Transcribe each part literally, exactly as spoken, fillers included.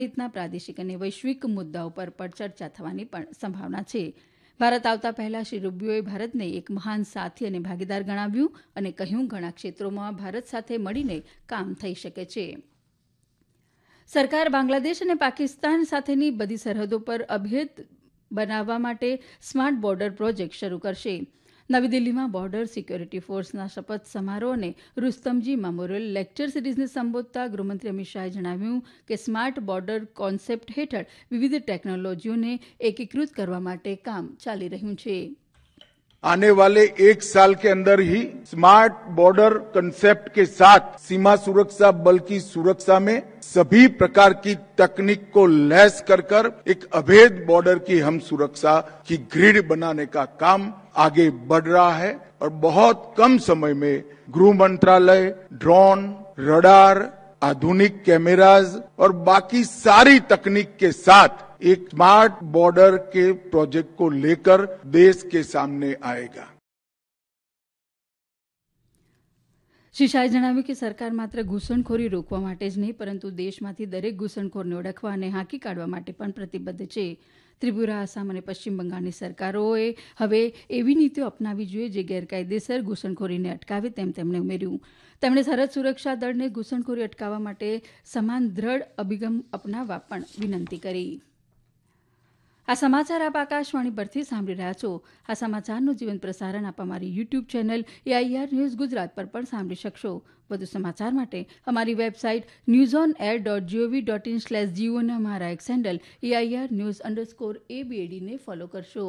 સહિતના પ્રાદેશિક અને વૈશ્વિક મુદ્દાઓ પર પણ ચર્ચા થવાની પણ સંભાવના છે. ભારત આવતા પહેલા શ્રી રૂબિયોએ ભારતને એક મહાન સાથી અને ભાગીદાર ગણાવ્યું અને કહ્યું ઘણા ક્ષેત્રોમાં ભારત સાથે મળીને કામ થઈ શકે છે. સરકાર બાંગ્લાદેશ અને પાકિસ્તાન સાથેની બધી સરહદો પર અભેદ બનાવવા માટે સ્માર્ટ બોર્ડર પ્રોજેક્ટ શરૂ કરશે. નવી દિલ્હીમાં બોર્ડર સિક્યોરિટી ફોર્સના શપથ સમારોહ અને રુસ્તમજી મેમોરિયલ લેક્ચર સિરીઝને સંબોધતા ગૃહમંત્રી અમિત શાહે જણાવ્યું કે સ્માર્ટ બોર્ડર કોન્સેપ્ટ હેઠળ વિવિધ ટેકનોલોજીઓને એકીકૃત કરવા માટે કામ ચાલી રહ્યું છે. आने वाले एक साल के अंदर ही स्मार्ट बॉर्डर कंसेप्ट के साथ सीमा सुरक्षा बल की सुरक्षा में सभी प्रकार की तकनीक को लैस कर कर एक अभेद बॉर्डर की हम सुरक्षा की ग्रिड बनाने का काम आगे बढ़ रहा है और बहुत कम समय में गृह मंत्रालय ड्रोन, रडार, आधुनिक कैमराज और बाकी सारी तकनीक के साथ एक स्मार्ट बॉर्डर के प्रोजेक्ट को लेकर देश के सामने आएगा. શ્રી શાહે જણાવ્યું કે સરકાર માત્ર ઘૂસણખોરી રોકવા માટે જ નહીં પરંતુ દેશમાંથી દરેક ઘૂસણખોરને ઓળખવા અને હાંકી કાઢવા માટે પણ પ્રતિબદ્ધ છે. ત્રિપુરા, આસામ અને પશ્ચિમ બંગાળની સરકારોએ હવે એવી નીતિઓ અપનાવવી જોઈએ જે ગેરકાયદેસર ઘૂસણખોરીને અટકાવે તેમ તેમણે ઉમેર્યું. તેમણે સરહદ સુરક્ષા દળને ઘૂસણખોરી અટકાવવા માટે સમાન દ્રઢ અભિગમ અપનાવવા પણ વિનંતી કરી. આ સમાચાર આપ આકાશવાણી પરથી સાંભળી રહ્યા છો. આ સમાચારનું જીવંત પ્રસારણ આપ અમારી YouTube channel AIR news Gujarat પર પણ સાંભળી શકશો. વધુ સમાચાર માટે અમારી website news on air dot GOV dot in slash Jio અને અમારા x handle AIR news underscore એબીએડીને follow કરશો.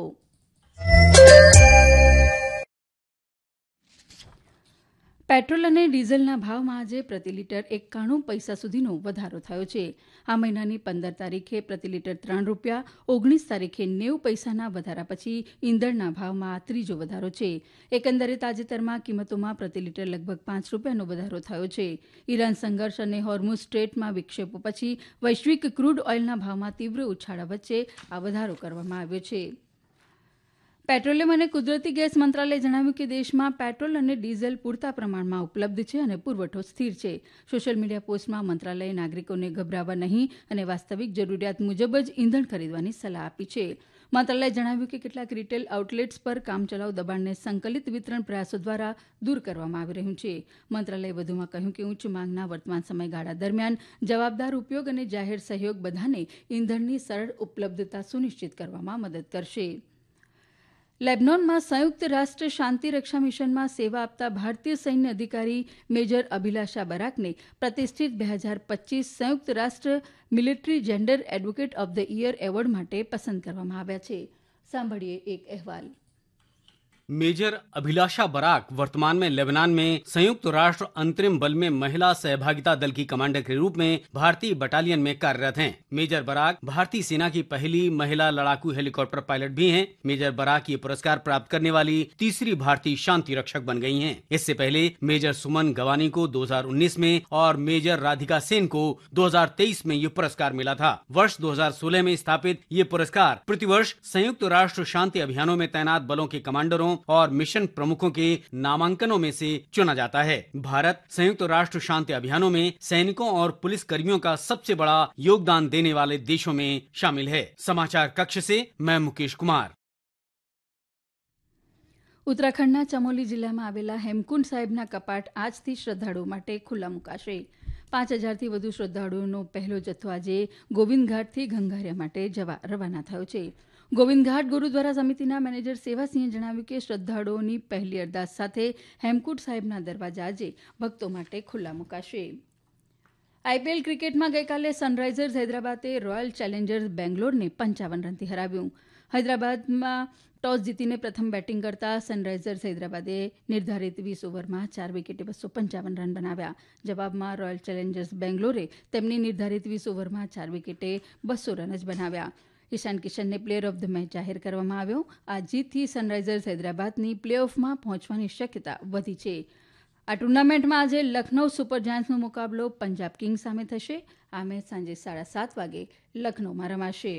પેટ્રોલ અને ડીઝલના ભાવમાં આજે પ્રતિ લીટર એકાણું પૈસા સુધીનો વધારો થયો છે. આ મહિનાની પંદર તારીખે પ્રતિ લીટર ત્રણ રૂપિયા, ઓગણીસ તારીખે નેવું પૈસાના વધારા પછી ઇંધણના ભાવમાં આ ત્રીજો વધારો છે. એકંદરે તાજેતરમાં કિંમતોમાં પ્રતિ લીટર લગભગ પાંચ રૂપિયાનો વધારો થયો છે. ઈરાન સંઘર્ષ અને હોર્મુઝ સ્ટ્રેટમાં વિક્ષેપો પછી વૈશ્વિક ક્રૂડ ઓઇલના ભાવમાં તીવ્ર ઉછાળા વચ્ચે આ વધારો કરવામાં આવ્યો છે. પેટ્રોલિયમ અને કુદરતી ગેસ મંત્રાલયે જણાવ્યું કે દેશમાં પેટ્રોલ અને ડીઝલ પૂરતા પ્રમાણમાં ઉપલબ્ધ છે અને પુરવઠો સ્થિર છે. સોશિયલ મીડિયા પોસ્ટમાં મંત્રાલયે નાગરિકોને ગભરાવા નહીં અને વાસ્તવિક જરૂરિયાત મુજબ જ ઇંધણ ખરીદવાની સલાહ આપી છે. મંત્રાલયે જણાવ્યું કે કેટલાક રિટેલ આઉટલેટ્સ પર કામચલાઉ દબાણને સંકલિત વિતરણ પ્રયાસો દ્વારા દૂર કરવામાં આવી રહ્યું છે. મંત્રાલયે વધુમાં કહ્યું કે ઉચ્ચ માંગના વર્તમાન સમયગાળા દરમિયાન જવાબદાર ઉપયોગ અને જાહેર સહયોગ બધાને ઇંધણની સરળ ઉપલબ્ધતા સુનિશ્ચિત કરવામાં મદદ કરશે. લેબનોનમાં સંયુક્ત રાષ્ટ્ર શાંતિ રક્ષા મિશનમાં સેવા આપતા ભારતીય સૈન્ય અધિકારી મેજર અભિલાષા બરાકને પ્રતિષ્ઠિત બે હજાર પચીસ સંયુક્ત રાષ્ટ્ર military gender advocate of the year award માટે પસંદ કરવામાં આવ્યા છે. સાંભળીએ એક અહેવાલ. मेजर अभिलाषा बराक वर्तमान में लेबनान में संयुक्त राष्ट्र अंतरिम बल में महिला सहभागिता दल की कमांडर के रूप में भारतीय बटालियन में कार्यरत हैं। मेजर बराक भारतीय सेना की पहली महिला लड़ाकू हेलीकॉप्टर पायलट भी हैं। मेजर बराक ये पुरस्कार प्राप्त करने वाली तीसरी भारतीय शांति रक्षक बन गई हैं। इससे पहले मेजर सुमन गवानी को दो हज़ार उन्नीस में और मेजर राधिका सेन को दो हज़ार तेईस में ये पुरस्कार मिला था। वर्ष दो हज़ार सोलह में स्थापित ये पुरस्कार प्रतिवर्ष संयुक्त राष्ट्र शांति अभियानों में तैनात बलों के कमांडरों और मिशन प्रमुखों के नामांकनों में से चुना जाता है। भारत संयुक्त राष्ट्र शांति अभियानों में सैनिकों और पुलिस कर्मियों का सबसे बड़ा योगदान देने वाले देशों में शामिल है। समाचार कक्ष से मैं मुकेश कुमार। ઉત્તરાખંડના ચમોલી જિલ્લામાં આવેલા હેમકુંડ સાહેબના કપાટ આજથી શ્રદ્ધાળુઓ માટે ખુલ્લા મુકાશે. પાંચ હજારથી વધુ શ્રદ્ધાળુઓનો પહેલો જથ્થો આજે ગોવિંદઘાટથી ગંગારિયા માટે જવા રવાના થયો છે. ગોવિંદઘાટ ગુરુદ્વારા સમિતિના મેનેજર સેવાસિંહે જણાવ્યું કે શ્રદ્ધાળુઓની પહેલી અરદાસ સાથે હેમકુંડ સાહેબના દરવાજા આજે ભક્તો માટે ખુલ્લા મુકાશે. આઈપીએલ ક્રિકેટમાં ગઈકાલે સનરાઇઝર્સ હૈદરાબાદે રોયલ ચેલેન્જર્સ બેંગ્લોરને પંચાવન રનથી હરાવ્યું. હૈદરાબાદમાં ટોસ જીતીને પ્રથમ બેટિંગ કરતા સનરાઇઝર્સ હૈદરાબાદે નિર્ધારિત વીસ ઓવરમાં ચાર વિકેટે બસો પંચાવન રન બનાવ્યા. જવાબમાં રોયલ ચેલેન્જર્સ બેંગ્લોરે તેમની નિર્ધારિત વીસ ઓવરમાં ચાર વિકેટે બસો રન જ બનાવ્યા. ઈશાન કિશનને પ્લેયર ઓફ ધ મેચ જાહેર કરવામાં આવ્યો. આ જીતથી સનરાઇઝર્સ હૈદરાબાદની પ્લે ઓફમાં પહોંચવાની શક્યતા વધી છે. આ ટુર્નામેન્ટમાં આજે લખનૌ સુપર જાયન્ટ્સનો મુકાબલો પંજાબ કિંગ્સ સામે થશે. આ મેચ સાંજે સાડા સાત વાગે લખનૌમાં રમાશે.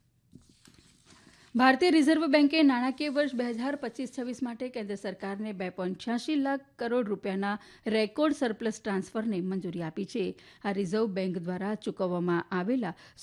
ભારતીય રિઝર્વ બેન્કે નાણાકીય વર્ષ બે હજાર પચીસ છવ્વીસ માટે કેન્દ્ર સરકારને બે પોઈન્ટ છ્યાસી લાખ કરોડ રૂપિયાના રેકોર્ડ સરપ્લસ ટ્રાન્સફરને મંજૂરી આપી છે. આ રિઝર્વ બેન્ક દ્વારા ચૂકવવામાં આવેલા